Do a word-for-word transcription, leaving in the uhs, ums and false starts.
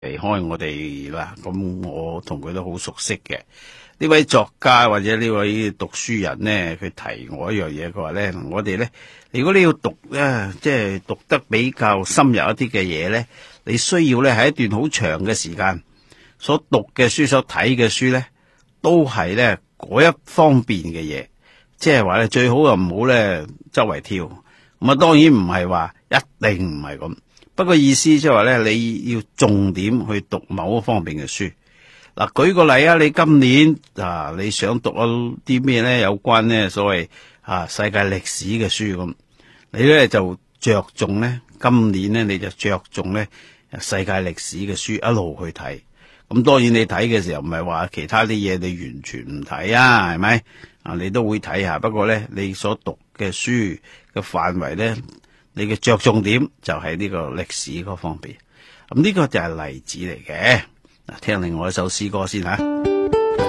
離開我哋啦，咁我同佢都好熟悉嘅。呢位作家或者呢位讀書人呢，佢提我一樣嘢，佢話咧，我哋咧，如果你要讀咧，即係讀得比較深入一啲嘅嘢咧，你需要咧喺一段好長嘅時間所讀嘅書、所睇嘅書咧，都係咧嗰一方面嘅嘢，即係話咧最好又唔好咧周圍跳。咁啊，當然唔係話一定唔係咁。不過意思即係話咧，你要重點去讀某一方面嘅書。嗱，舉個例啊，你今年啊，你想讀啲咩咧？有關咧所謂啊世界歷史嘅書咁，你咧就着重咧，今年咧你就着重咧世界歷史嘅書一路去睇。咁當然你睇嘅時候唔係話其他啲嘢你完全唔睇啊，係咪啊？你都會睇下，不過咧你所讀嘅書嘅範圍咧，你嘅着重點就係呢個歷史嗰方面。咁呢個就係例子嚟嘅。嗱，聽另外一首詩歌先吓。